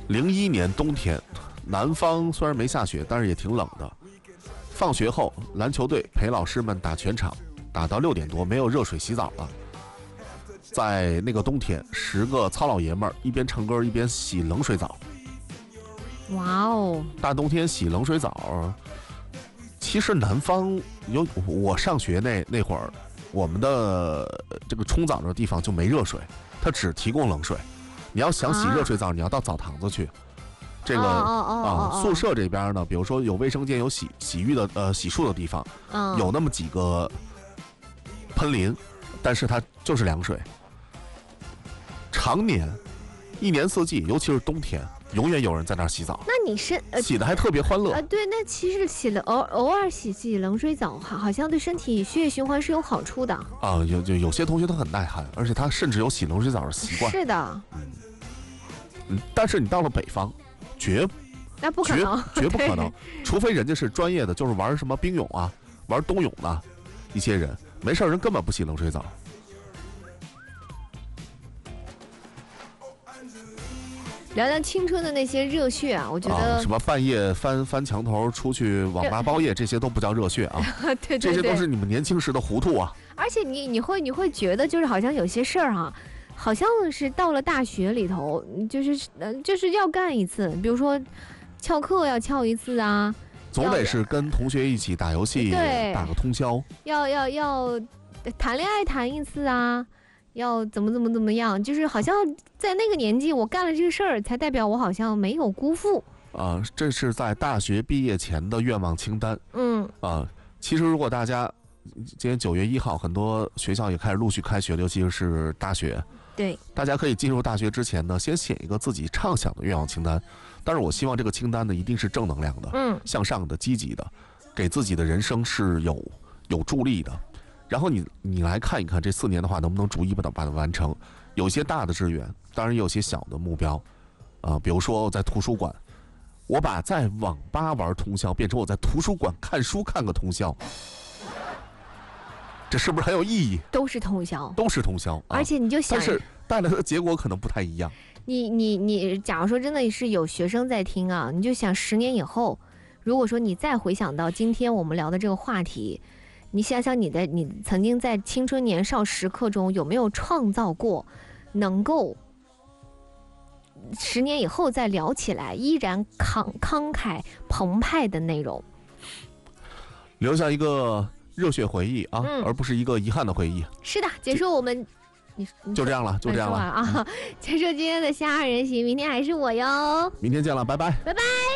01年冬天，南方虽然没下雪，但是也挺冷的。放学后，篮球队陪老师们打全场，打到6点多，没有热水洗澡了。在那个冬天，10个糙老爷们儿一边唱歌一边洗冷水澡。 哇哦！ 大冬天洗冷水澡，其实南方有我上学那会儿，我们的这个冲澡的地方就没热水，它只提供冷水。你要想洗热水澡，你要到澡堂子去。这个宿舍这边呢，比如说有卫生间，有洗浴的洗漱的地方，有那么几个喷淋，但是它就是凉水。常年1年4季，尤其是冬天，永远有人在那儿洗澡。 那你是洗的还特别欢乐对，那其实偶尔洗冷水澡，好像对身体血液循环是有好处的啊。有些同学他很耐寒，而且他甚至有洗冷水澡的习惯。 是的， 但是你到了北方， 那不可能， 绝不可能，除非人家是专业的，就是玩什么冰泳啊，玩冬泳的一些人，没事人根本不洗冷水澡。 聊聊青春的那些热血啊，我觉得什么半夜翻墙头出去网吧包夜，这些都不叫热血啊。 对， 这些都是你们年轻时的糊涂啊。 而且你会觉得，就是好像有些事儿哈，好像是到了大学里头，就是要干一次，比如说翘课要翘一次啊， 总得是跟同学一起打游戏，打个通宵， 要谈恋爱谈一次啊。要怎么样，就是好像在那个年纪我干了这个事儿，才代表我好像没有辜负这是在大学毕业前的愿望清单。其实如果大家今天9月1号，很多学校也开始陆续开学了，尤其是大学。 对， 大家可以进入大学之前呢，先写一个自己畅想的愿望清单。但是我希望这个清单呢，一定是正能量的，向上的、积极的，给自己的人生是有助力的。然后你来看一看这4年的话，能不能逐一把它完成？有些大的志愿，当然也有些小的目标，比如说在图书馆，我把在网吧玩通宵变成我在图书馆看书看个通宵，这是不是很有意义？ 都是通宵， 而且你就想， 但是带来的结果可能不太一样。 你，假如说真的是有学生在听啊，你就想10年以后，如果说你再回想到今天我们聊的这个话题。你想想你曾经在青春年少时刻中有没有创造过能够10年以后再聊起来依然慷慨澎湃的内容， 留下一个热血回忆啊，而不是一个遗憾的回忆。 是的，结束我们就这样了啊！结束今天的虾人行，明天还是我哟， 明天见了，拜拜。